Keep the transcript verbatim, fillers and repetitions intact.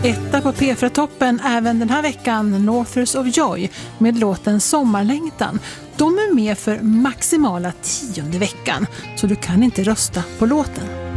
Etta på P fyra-toppen även den här veckan, Northers of Joy med låten Sommarlängtan. De är med för maximala tionde veckan, så du kan inte rösta på låten.